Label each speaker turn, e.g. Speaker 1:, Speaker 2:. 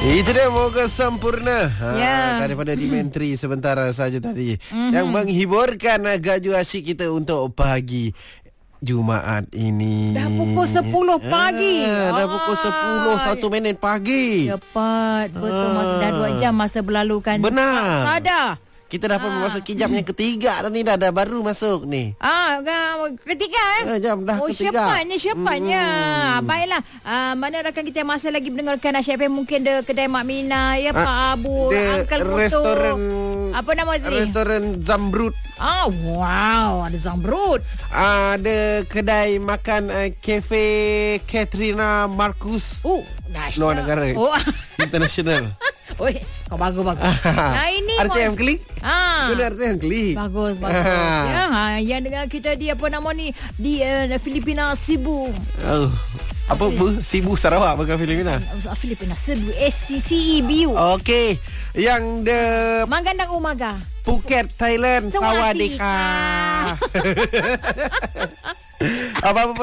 Speaker 1: Itu dia Moga Sempurna daripada Dimentri sebentar saja tadi yang menghiburkan gaju asyik kita untuk pagi Jumaat ini.
Speaker 2: Dah pukul 10 pagi.
Speaker 1: Dah pukul 10 1 minit pagi.
Speaker 2: Cepat. Betul, dah 2 jam masa berlalu kan.
Speaker 1: Benar.
Speaker 2: Sadar.
Speaker 1: Kita dah pun memasuki jam yang ketiga ni, dah baru masuk ni.
Speaker 2: Ketiga
Speaker 1: jam dah ketiga.
Speaker 2: Cepatnya. Baiklah. Mana rakan kita yang masih lagi mendengarkan Asyik FM, mungkin de kedai Mak Mina, ya Pak Abu, Uncle Mutu.
Speaker 1: Restoran
Speaker 2: apa nama tadi?
Speaker 1: Restoran Zamrud.
Speaker 2: Wow, ada Zamrud.
Speaker 1: Ada kedai makan Cafe Katrina Marcus.
Speaker 2: Nasional.
Speaker 1: Luar negara. International.
Speaker 2: Oi, kau bagus. Nah ini
Speaker 1: RTM Klik. Guna RTM Klik.
Speaker 2: Bagus. Ya, yang dengar kita di apa nama ni di Filipina Cebu.
Speaker 1: Apa Cebu Sarawak bukan Filipina?
Speaker 2: Filipina Cebu SCCEBU.
Speaker 1: Okey. Yang the
Speaker 2: Manggandang Umaga.
Speaker 1: Phuket Thailand. Sawadika. Apa-apa